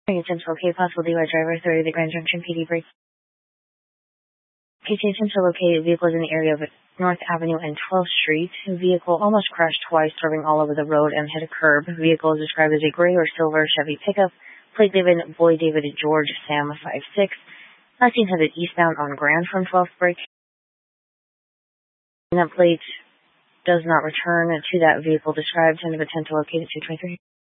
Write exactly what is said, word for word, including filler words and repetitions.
Attempt to locate possible D U I driver, thirty the Grand Junction P D break. P T attempts to locate vehicles in the area of North Avenue and twelfth Street. Vehicle almost crashed twice, swerving all over the road and hit a curb. Vehicle is described as a gray or silver Chevy pickup. Plate David Boy David George Sam five six. Last seen headed eastbound on Grand from twelfth break. And that plate does not return to that vehicle described. Tentative attempt to locate it two twenty-three.